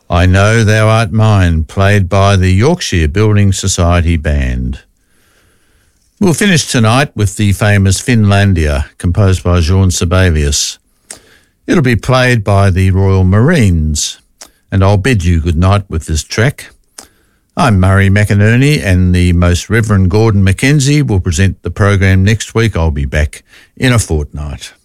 I Know Thou Art Mine, played by the Yorkshire Building Society Band. We'll finish tonight with the famous Finlandia, composed by Jean Sibelius. It'll be played by the Royal Marines, and I'll bid you good night with this track. I'm Murray McInerney, and the Most Reverend Gordon Mackenzie will present the program next week. I'll be back in a fortnight.